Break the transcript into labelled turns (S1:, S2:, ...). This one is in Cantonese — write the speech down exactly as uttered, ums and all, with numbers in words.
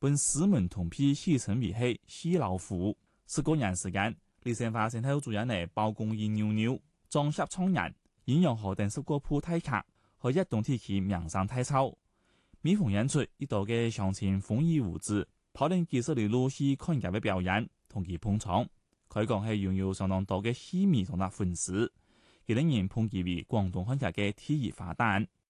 S1: 本四門銅片戲稱為係戲老虎。是過年時間，李成華先後主演嚟包公演牛牛、裝飾蒼人、演陽河等十個鋪大卡，和一動提起名聲太臭。每逢演出，一度嘅鄉親風雨無阻，跑đến幾十里路去看佢嘅表演，同佢捧場。佢講係擁有相當多嘅戲迷同埋粉絲，佢令人捧佢為廣東漢劇嘅第一花旦。